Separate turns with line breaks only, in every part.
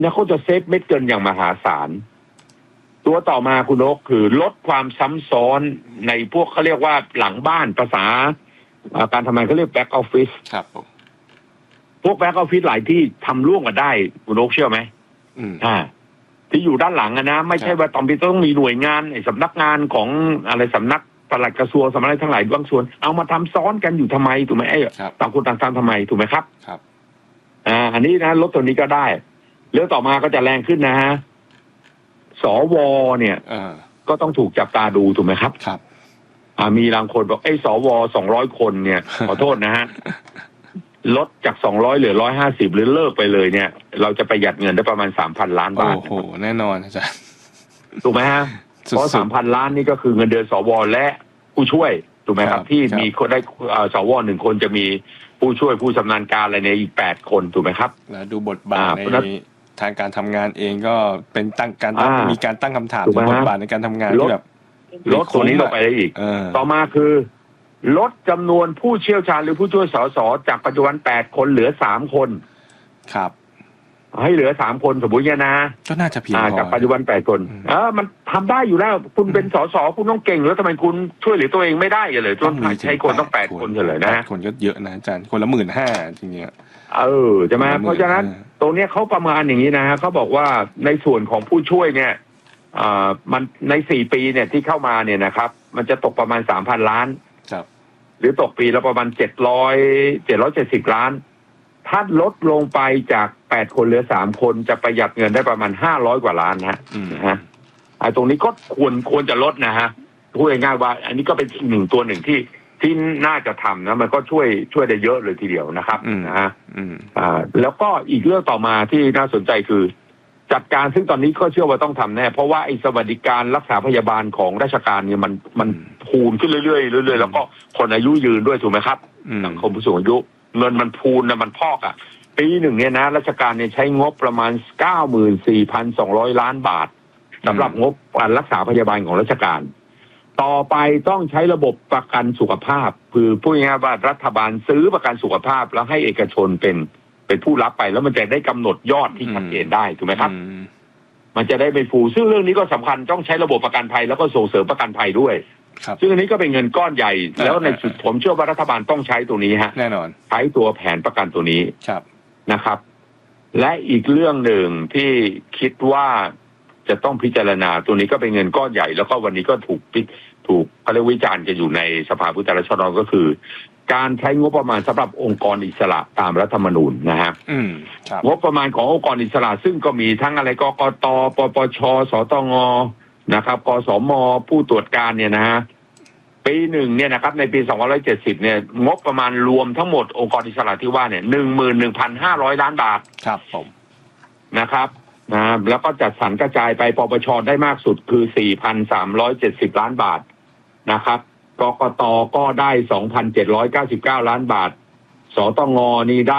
เนี่ยเขาจะเซฟเม็ดเกินอย่างมหาศาลตัวต่อมาคุณนกคือลดความซ้ำซ้อนในพวกเขาเรียกว่าหลังบ้านภาษาการทำงานเขาเรียกแบ็กออฟฟิศ
ครับ
พวกแบ็กออฟฟิศหลายที่ทำร่วมกันได้คุณนกเชื่อไหมที่อยู่ด้านหลังนะไม่ใช่ว่าต้องมีหน่วยงานสำนักงานของอะไรสำนักปลัดกระทรวงสำนักอะไรทั้งหลายบางส่วนเอามาทำซ้อนกันอยู่ทำไมถูกไหมต่างคนต่างทำทำไมถูกไหมครับ
ครับ
อันนี้นะลดตัวนี้ก็ได้เรื่องต่อมาก็จะแรงขึ้นนะฮะสวเนี่ยก็ต้องถูกจับตาดูถูกไหมครับ
ครับ
มีบางคนบอกสว200 คนเนี่ยขอโทษนะฮะลดจาก200เหลือ150หรือเลิกไปเลยเนี่ยเราจะประหยัดเงินได้ประมาณ 3,000 ล้านบาท
โอ้โหแน่นอนอาจารย์
ถูกไหมฮะเพราะ 3,000 ล้านนี่ก็คือเงินเดือนสวและผู้ช่วยถูกไหมครับที่มีคนได้สว1 คนจะมีผู้ช่วยผู้ชำนาญการอะไรในอีก8 คนถูกไหมครับ
แล้วดูบทบาทในทางการทำงานเองก็เป็นมีการตั้งคำถามถึงบทบาทในการทำงานที่แบบ
ลดตัวนี้ลงไปได้อีกต่อมาคือลดจำนวนผู้เชี่ยวชาญหรือผู้ช่วยสสจากปัจจุบัน8 คนเหลือ3 คน
ครับ
ให้เหลือ3 คนสมมุติเนี่ยนะ
ก็น่าจะเพียงพอ
จากปัจจุบัน8 คนมันทำได้อยู่แล้วคุณเป็นสสคุณต้องเก่งแล้วทำไมคุณช่วยเหลือตัวเองไม่ได้เลยต้องใช้คนต้อง8 คนเลยนะ
คนก็เยอะนะอาจารย์คนละ15,000จริงๆ
ใช่ไหมเพราะฉะนั้นตรงนี้เขาประมาณอย่างนี้นะฮะเขาบอกว่าในส่วนของผู้ช่วยเนี่ยมันใน4 ปีเนี่ยที่เข้ามาเนี่ยนะครับมันจะตกประมาณ 3,000 ล้านหรือตกปีละประมาณ770 ล้านถ้าลดลงไปจาก8 คนเหลือ3 คนจะประหยัดเงินได้ประมาณ500 กว่าล้านนะฮะตรงนี้ก็ควรจะลดนะฮะพูดง่ายๆว่าอันนี้ก็เป็นอีกตัวหนึ่งที่น่าจะทำนะมันก็ช่วยได้เยอะเลยทีเดียวนะครับนะฮะแล้วก็อีกเรื่องต่อมาที่น่าสนใจคือจัดการซึ่งตอนนี้ก็เชื่อว่าต้องทำแน่เพราะว่าไอ้สวัสดิการรักษาพยาบาลของราชการเนี่ยมันพูนขึ้นเรื่อยๆแล้วก็คนอายุยืนด้วยถูกไหมครับสังคมผู้สูงอายุเงินมันพูนนะมันพอกปีหนึ่งเนี่ยนะราชการเนี่ยใช้งบประมาณ 94,200 ล้านบาทสำหรับงบการรักษาพยาบาลของราชการต่อไปต้องใช้ระบบประกันสุขภาพคือพูดง่ายๆว่ารัฐบาลซื้อประกันสุขภาพแล้วให้เอกชนเป็นผู้รับไปแล้วมันจะได้กำหนดยอดที่ชัดเจนได้ถูกไหมครับมันจะได้ไม่ฟูซึ่งเรื่องนี้ก็สำคัญต้องใช้ระบบประกันภัยแล้วก็ส่งเสริมประกันภัยด้วยซึ่งอันนี้ก็เป็นเงินก้อนใหญ่แล้วในสุดผมเชื่อว่ารัฐบาลต้องใช้ตัวนี้ฮะ
แน่นอน
ใช้ตัวแผนประกันตัวนี้นะครับและอีกเรื่องหนึ่งที่คิดว่าจะต้องพิจารณาตัวนี้ก็เป็นเงินก้อนใหญ่แล้วก็วันนี้ก็ถูกเขาเรียกวิจารณ์กันอยู่ในสภาผู้แทนราษฎรก็คือการใช้งบประมาณสำหรับองค์กรอิสระตามรัฐธรรมนูญนะฮะงบประมาณขององค์กรอิสระซึ่งก็มีทั้งอะไรกกต.ปปช.สตง.นะครับกสม.ผู้ตรวจการเนี่ยนะฮะปีหนึ่งเนี่ยนะครับในปี2570เนี่ยงบประมาณรวมทั้งหมดองค์กรอิสระที่ว่าเนี่ย 11,500 ล้านบาท
ครับผม
นะครับแล้วก็จัดสรรกระจายไปปปช.ได้มากสุดคือ 4,370 ล้านบาทนะครับกกต.ก็ได้ 2,799 ล้านบาทสตง.นี่ได้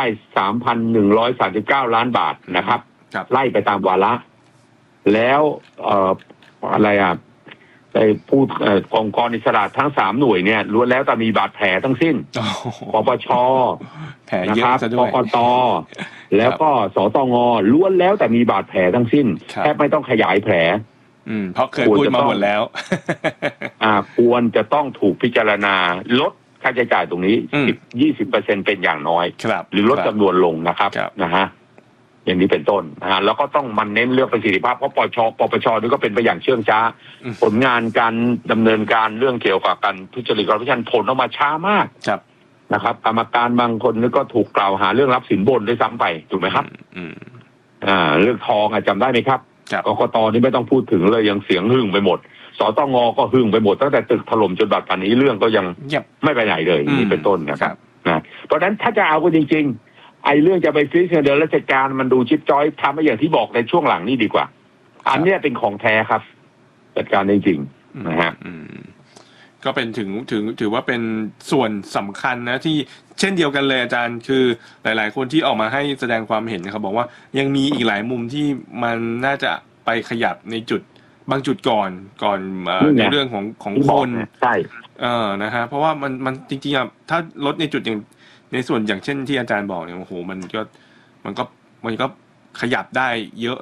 3,139 ล้านบาทนะครับไล่ไปตามวาระแล้วอะไรไอ้ผู้องค์กรอิสระทั้ง3 หน่วยเนี่ยล้วนแล้วแต่มีบาดแผลทั้งสิ้นปปช.นะครับกกต.แล้วก็สตง.ล้วนแล้วแต่มีบาดแผลทั้งสิ้นแทบไม่ต้องขยายแผล
เพราะเคยพูดมาหมดแล้ว
ควรจะต้องถูกพิจารณาลดค่าใช้จ่ายตรงนี้ 20% เป็นอย่างน้อยหรือลดจำนวนลงนะครับนะฮะอย่างนี้เป็นต้นนะฮะแล้วก็ต้องมันเน้นเรื่องประสิทธิภาพเพราะปปชนี่ก็เป็นไปอย่างเชื่องช้าผลงานการดำเนินการเรื่องเกี่ยวกับการทุจริตคอร์รัปชันผลออกมาช้ามากนะครับกรรมการบางคนนี่ก็ถูกกล่าวหาเรื่องรับสินบนด้วยซ้ำไปถูกไหมครับเรื่องทองจำได้ไหมครับกกต.นี่ไม่ต้องพูดถึงเลยยังเสียงหึ่งไปหมดสตง.ก็หึ่งไปหมดตั้งแต่ตึกถล่มจนบัดป่านนี้เรื่องก็ยังไม่ไปไหนเลยนี่เป็นต้นนะครับเพราะฉะนั้นถ้าจะเอากันจริงๆไอ้เรื่องจะไปฟรีซเงินเดือนราชการมันดูชิปจอยทำให้อย่างที่บอกในช่วงหลังนี่ดีกว่าอันนี้เป็นของแท้ครับจัดการจริงๆนะฮะ
ก็เป็นถือว่าเป็นส่วนสำคัญนะที่เช่นเดียวกันเลยอาจารย์คือหลายๆคนที่ออกมาให้แสดงความเห็นนะครับบอกว่ายังมีอีกหลายมุมที่มันน่าจะไปขยับในจุดบางจุดก่อนในเรื่องของคน
ใช่
นะฮะเพราะว่ามันจริงๆถ้าลดในจุดอย่างในส่วนอย่างเช่นที่อาจารย์บอกเนี่ยโอ้โหมันก็ขยับได้เยอะ